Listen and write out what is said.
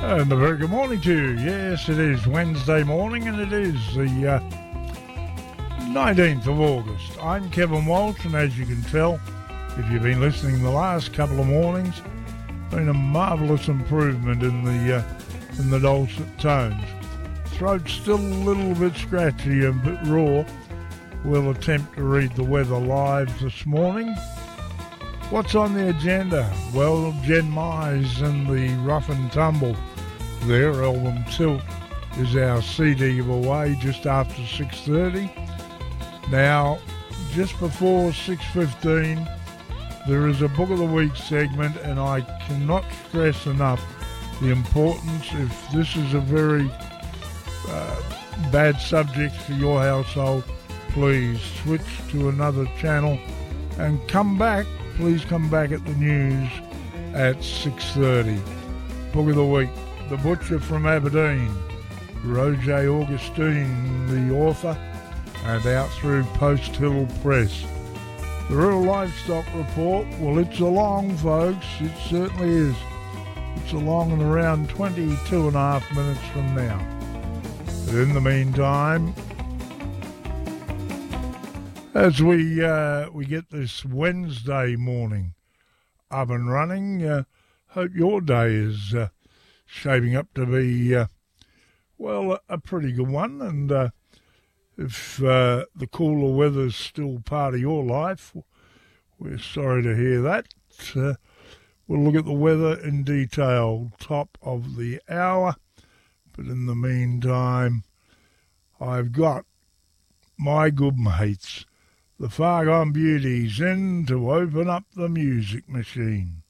And a very good morning to you. Yes, it is Wednesday morning and it is the 19th of August. I'm Kevin Walsh, and as you can tell, if you've been listening the last couple of mornings, been a marvellous improvement in the dulcet tones. Throat's still a little bit scratchy and a bit raw. We'll attempt to read the weather live this morning. What's on the agenda? Well, Jen Mize and the Rough and Tumble. Their album Tilt is our CD giveaway just after 6:30. Now, just before 6:15, there is a Book of the Week segment, and I cannot stress enough the importance, if this is a very bad subject for your household, please switch to another channel and come back. Please come back at the news at 6:30. Book of the Week. The Butcher from Aberdeen, Roger Augustine, the author, and out through Post Hill Press. The Rural Livestock Report, well, it's along, folks. It certainly is. It's along in around 22 and a half minutes from now. But in the meantime, as we get this Wednesday morning up and running, hope your day is shaping up to be, a pretty good one. And if the cooler weather's still part of your life, we're sorry to hear that. We'll look at the weather in detail, top of the hour. But in the meantime, I've got my good mates, the Far Gone Beauties, in to open up the music machine.